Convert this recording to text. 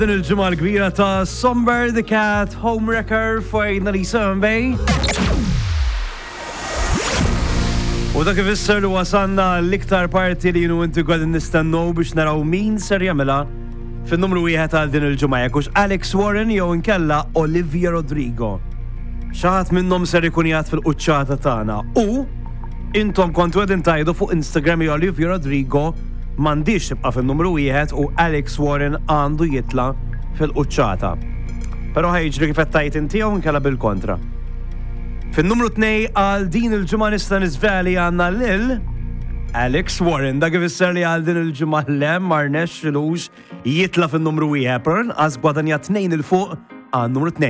Din il-ġimgħa l-kbira ta' Somber the Cat Homewrecker fejn Alisa Bay. U dak ifisser li wasanna l-iktar parti li jienu inti qegħdin nistennew biex naraw min ser jagħmilha fin-numru wieħed għal din il-ġimgħa jekk Alex Warren jew inkella Olivia Rodrigo. Xi ħadd minnhom ser ikun jgħid fil-quċċata tagħna u intom kontu qegħdin tajdu fuq Instagram li Olivia Rodrigo m'għandix tibqa' fin-numru wieħed u Alex Warren għandu jitla' fil-quċċata. Però ħejġri kif qed tajt inti jew inkella bil-kontra. Fin-numru 2 għal din il-ġimgħa nista' nisveli għandna lil Alex Warren. Dak ifisser li għal din il-ġimgħa le ma rnexxilux jitla' fin-numru wieħed, però inqas gwadanja 2 il fuq għan numru 2.